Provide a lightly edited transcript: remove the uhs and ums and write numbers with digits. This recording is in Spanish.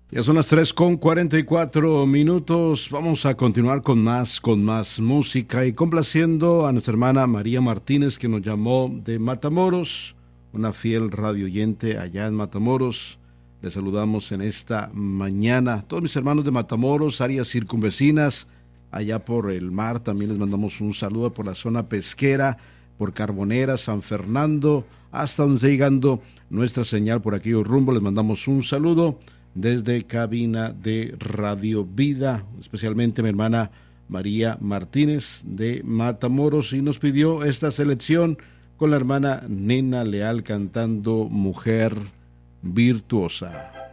Ya son las 3:44. Vamos a continuar con más música y complaciendo a nuestra hermana María Martínez, que nos llamó de Matamoros, una fiel radio oyente allá en Matamoros. Les saludamos en esta mañana. Todos mis hermanos de Matamoros, áreas circunvecinas, allá por el mar, también les mandamos un saludo por la zona pesquera, por Carbonera, San Fernando, hasta donde está llegando nuestra señal por aquellos rumbos. Les mandamos un saludo desde cabina de Radio Vida, especialmente mi hermana María Martínez de Matamoros, y nos pidió esta selección con la hermana Nena Leal cantando Mujer Virtuosa.